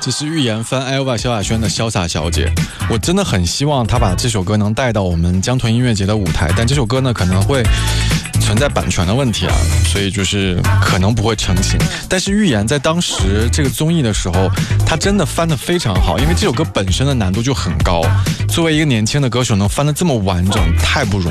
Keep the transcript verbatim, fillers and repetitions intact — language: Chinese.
这是预言翻 Elva 萧亚轩的潇洒小姐，我真的很希望她把这首歌能带到我们江豚音乐节的舞台，但这首歌呢可能会存在版权的问题啊，所以就是可能不会成型。但是预言在当时这个综艺的时候，他真的翻得非常好，因为这首歌本身的难度就很高，作为一个年轻的歌手能翻得这么完整，太不容